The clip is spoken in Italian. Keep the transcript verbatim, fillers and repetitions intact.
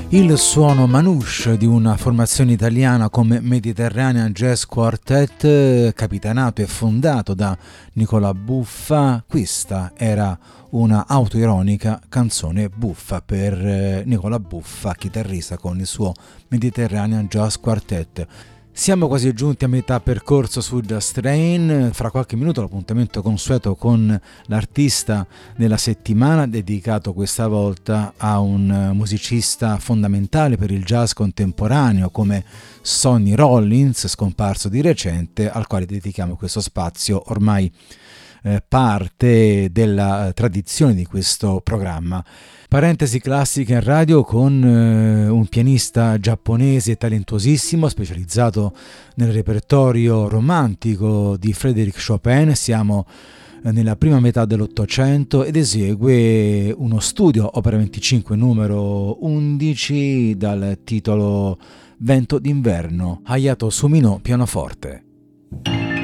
Il suono manouche di una formazione italiana come Mediterranean Jazz Quartet, capitanato e fondato da Nicola Buffa. Questa era una autoironica canzone buffa per Nicola Buffa, chitarrista con il suo Mediterranean Jazz Quartet. Siamo quasi giunti a metà percorso su Just Train, fra qualche minuto l'appuntamento consueto con l'artista della settimana, dedicato questa volta a un musicista fondamentale per il jazz contemporaneo come Sonny Rollins, scomparso di recente, al quale dedichiamo questo spazio ormai eh, parte della tradizione di questo programma. Parentesi classica in radio con eh, un pianista giapponese talentuosissimo, specializzato nel repertorio romantico di Frédéric Chopin. Siamo eh, nella prima metà dell'Ottocento ed esegue uno studio opera venticinque numero undici dal titolo Vento d'inverno, Hayato Sumino pianoforte.